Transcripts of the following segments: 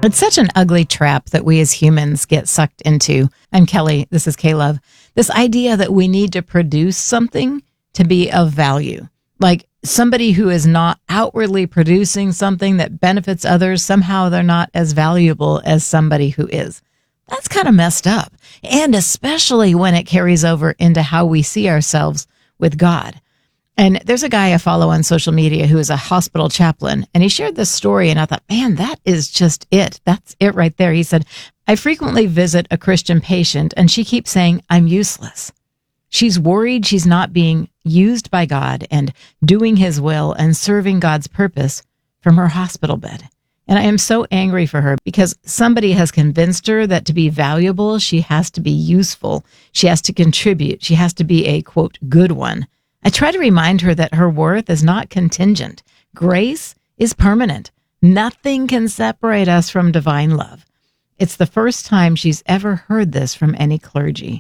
It's such an ugly trap that we as humans get sucked into. I'm Kelly. This is K-Love. This idea that we need to produce something to be of value. Like somebody who is not outwardly producing something that benefits others, somehow they're not as valuable as somebody who is. That's kind of messed up. And especially when it carries over into how we see ourselves with God. And there's a guy I follow on social media who is a hospital chaplain, and he shared this story, and I thought, man, that is just it. That's it right there. He said, I frequently visit a Christian patient, and she keeps saying, I'm useless. She's worried she's not being used by God and doing his will and serving God's purpose from her hospital bed. And I am so angry for her because somebody has convinced her that to be valuable, she has to be useful. She has to contribute. She has to be a, quote, good one. I try to remind her that her worth is not contingent. Grace is permanent. Nothing can separate us from divine love. It's the first time she's ever heard this from any clergy.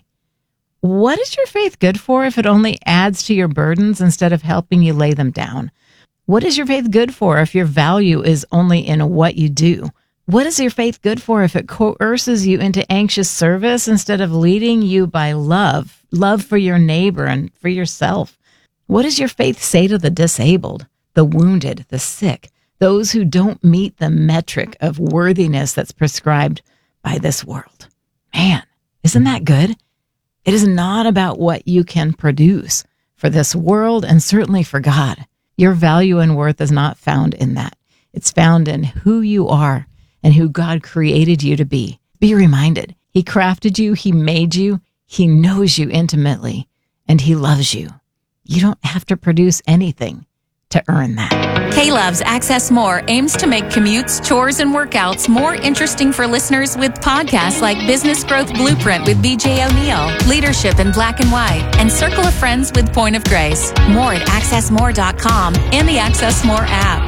What is your faith good for if it only adds to your burdens instead of helping you lay them down? What is your faith good for if your value is only in what you do? What is your faith good for if it coerces you into anxious service instead of leading you by love for your neighbor and for yourself? What does your faith say to the disabled, the wounded, the sick, those who don't meet the metric of worthiness that's prescribed by this world? Man, isn't that good? It is not about what you can produce for this world and certainly for God. Your value and worth is not found in that. It's found in who you are and who God created you to be. Be reminded, he crafted you, he made you, he knows you intimately, and he loves you. You don't have to produce anything to earn that. K-Love's Access More aims to make commutes, chores, and workouts more interesting for listeners with podcasts like Business Growth Blueprint with BJ O'Neill, Leadership in Black and White, and Circle of Friends with Point of Grace. More at accessmore.com and the Access More app.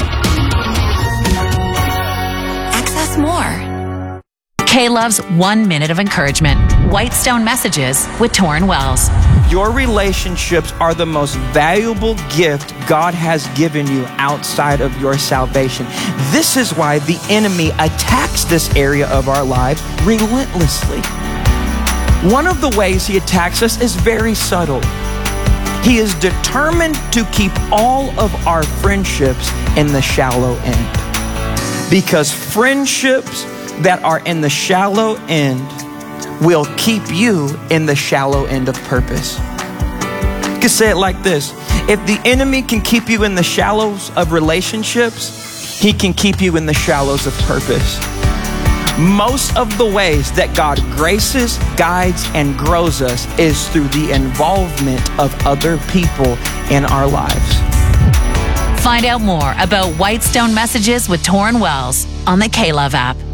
Access More. K-Love's 1 minute of encouragement. Whitestone Messages with Torrin Wells. Your relationships are the most valuable gift God has given you outside of your salvation. This is why the enemy attacks this area of our lives relentlessly. One of the ways he attacks us is very subtle. He is determined to keep all of our friendships in the shallow end. Because friendships that are in the shallow end will keep you in the shallow end of purpose. You can say it like this. If the enemy can keep you in the shallows of relationships, he can keep you in the shallows of purpose. Most of the ways that God graces, guides, and grows us is through the involvement of other people in our lives. Find out more about Whitestone Messages with Torrin Wells on the K-Love app.